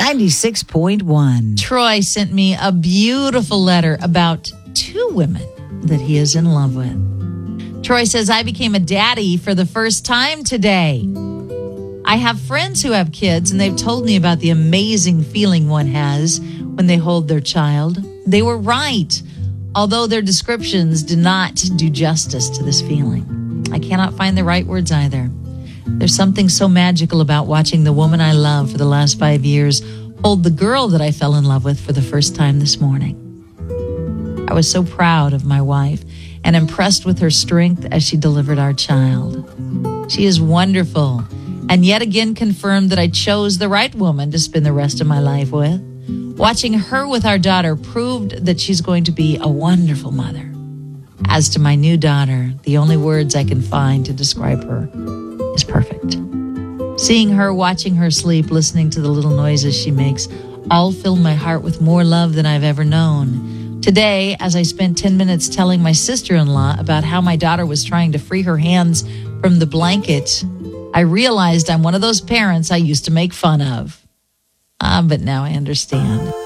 96.1. Troy sent me a beautiful letter about 2 women that he is in love with. Troy says, I became a daddy for the first time today. I have friends who have kids, and they've told me about the amazing feeling one has when they hold their child. They were right, although their descriptions do not do justice to this feeling. I cannot find the right words either. There's something so magical about watching the woman I love for the last 5 years hold the girl that I fell in love with for the first time this morning. I was so proud of my wife and impressed with her strength as she delivered our child. She is wonderful, and yet again confirmed that I chose the right woman to spend the rest of my life with. Watching her with our daughter proved that she's going to be a wonderful mother. As to my new daughter, the only words I can find to describe her is perfect. Seeing her, watching her sleep, listening to the little noises she makes, all filled my heart with more love than I've ever known. Today, as I spent 10 minutes telling my sister-in-law about how my daughter was trying to free her hands from the blanket, I realized I'm one of those parents I used to make fun of. But now I understand.